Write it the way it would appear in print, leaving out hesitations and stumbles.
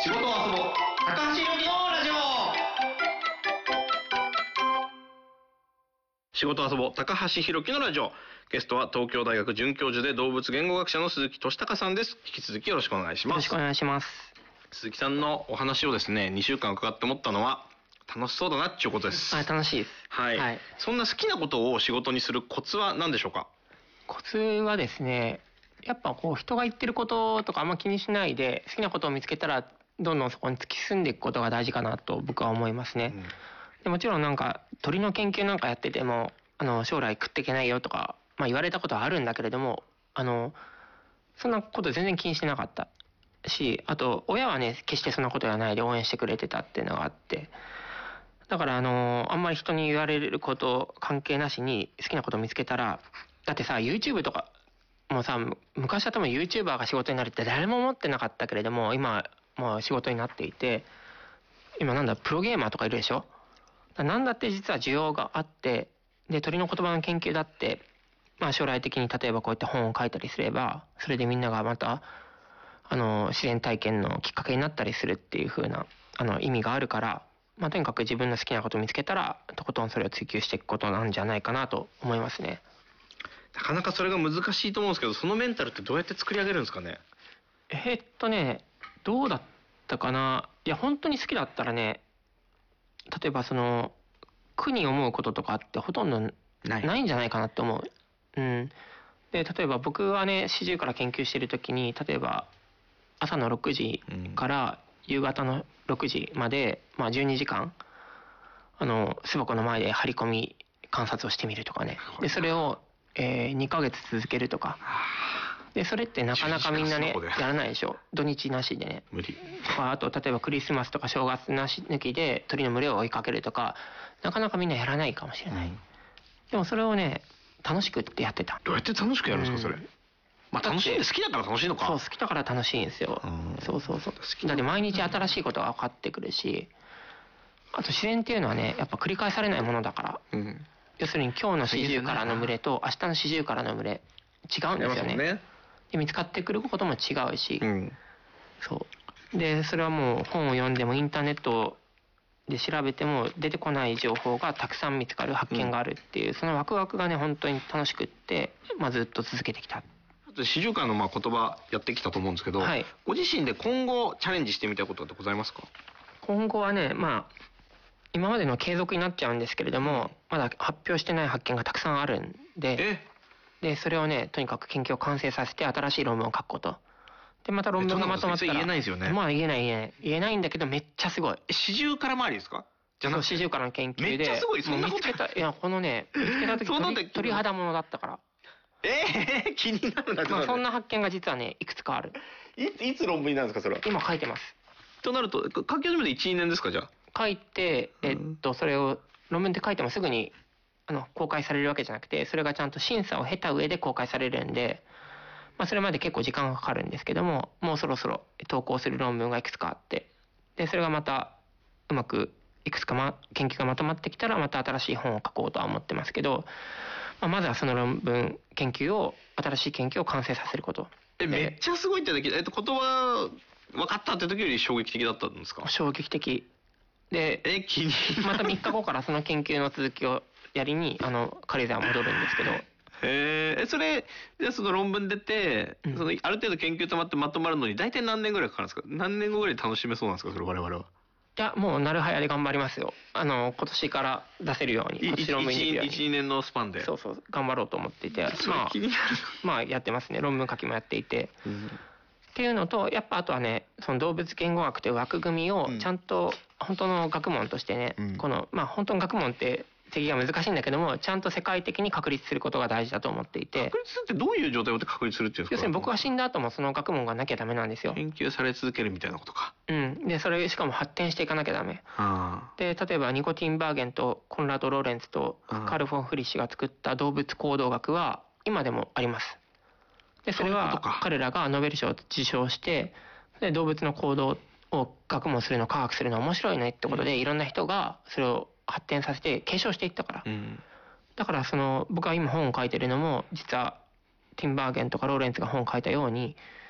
仕事を遊ぼう高橋由美のラジオ。仕事を遊ぼう高橋弘樹のラジオ。ゲストは東京大学准教授で動物言語学者の鈴木俊孝さんです。引き続きよろしくお願いします。 よろしくお願いします。 鈴木さんのお話をですね、2週間伺って思ったのは楽しそうだなっていうことです。 楽しいです。 はい、はい、そんな好きなことを仕事にするコツは何でしょうか？ コツはですね、やっぱこう人が言ってることとかあんま気にしないで、好きなことを見つけたらどんどんそこに突き進んでいくことが大事かなと僕は思いますね。でもちろんなんか鳥の研究なんかやってても将来食っていけないよとか、言われたことはあるんだけれども、そんなこと全然気にしてなかったし、あと親はね決してそんなことはないで応援してくれてたっていうのがあって、だからあんまり人に言われること関係なしに好きなことを見つけたら、だってさ YouTube とかもうさ、昔は多分 YouTuber が仕事になるって誰も思ってなかったけれども、今もう仕事になっていて、今プロゲーマーとかいるでしょ。なんだって実は需要があって、で鳥の言葉の研究だって、将来的に例えばこうやって本を書いたりすれば、それでみんながまた自然体験のきっかけになったりするっていう風な意味があるから、とにかく自分の好きなことを見つけたらとことんそれを追求していくことなんじゃないかなと思いますね。 なかなかそれが難しいと思うんですけど、そのメンタルってどうやって作り上げるんですかね？ どうだったかな。いや本当に好きだったらね、例えば苦に思うこととかってほとんどないんじゃないかなって思う。で例えば僕はね40から研究している時に、例えば朝の6時から夕方の6時まで、12時間巣箱の前で張り込み観察をしてみるとかね。でそれを、2ヶ月続けるとか。でそれってなかなかみんなねやらないでしょ、土日なしでね。 無理。 あと例えばクリスマスとか正月なし抜きで鳥の群れを追いかけるとか、なかなかみんなやらないかもしれない。でもそれをね楽しくってやってた。 どうやって楽しくやるんですかそれ？楽しいんで、好きだから楽しいのか。 そう、好きだから楽しいんですよ。そうだって毎日新しいことが分かってくるし、あと自然っていうのはねやっぱ繰り返されないものだから、要するに今日の40からの群れと明日の40からの群れ違うんですよね。で見つかってくることも違うし、そうでそれはもう本を読んでもインターネットで調べても出てこない情報がたくさん見つかる、発見があるっていう、そのワクワクがね本当に楽しくって、ずっと続けてきた。 40間の言葉やってきたと思うんですけど、ご自身で今後チャレンジしてみたいことってございますか？ 今後はね、今までの継続になっちゃうんですけれども、まだ発表してない発見がたくさんあるんで、それをねとにかく研究を完成させて新しい論文を書くこと。でまた論文がまとまったら言えないですよね。 言えないんだけどめっちゃすごい。 40から周りですか？ じゃなくて40からの研究でめっちゃすごい。そんなこと見つけた。いやこのね見つけた時鳥肌ものだったから。 気になるな。 そんな発見が実はねいくつかある。 いつ論文になるんですかそれは？今書いてます。 となると書き始めて 1,2 年ですか？じゃあ書いてそれを論文って書いてもすぐに公開されるわけじゃなくて、それがちゃんと審査を経た上で公開されるんで、それまで結構時間がかかるんですけども、もうそろそろ投稿する論文がいくつかあって、でそれがまたうまくいくつか研究がまとまってきたらまた新しい本を書こうとは思ってますけど、まずはその論文新しい研究を完成させること。 めっちゃすごいってだけ、言葉分かったって時より衝撃的だったんですか？衝撃的で、また3日後からその研究の続きをやりに軽井沢戻るんですけど。 それじゃあその論文出て、ある程度研究止まってまとまるのに大体何年ぐらいかかるんですか？何年後ぐらい楽しめそうなんですかそれ我々は？ いやもうなるはやで頑張りますよ。今年から出せるように、今年論文にできるように 1,2 年のスパンでそう頑張ろうと思っていて、 気になる。 やってますね。論文書きもやっていて、っていうのと、やっぱあとはねその動物言語学という枠組みをちゃんと本当の学問としてね、本当の学問って定義が難しいんだけども、ちゃんと世界的に確立することが大事だと思っていて。 確立ってどういう状態を確立するっていうんですか？ 要するに僕が死んだ後もその学問がなきゃダメなんですよ。 研究され続けるみたいなことか。 でそれしかも発展していかなきゃダメ。で例えばニコティンバーゲンとコンラド・ローレンツとカール・フォン・フリッシュが作った動物行動学は今でもあります。でそれは彼らがノーベル賞を受賞して、で動物の行動を学問するの科学するの面白いねってことで、いろんな人がそれを発展させて継承していったから、だから僕が今本を書いてるのも実はティンバーゲンとかローレンツが本を書いたように、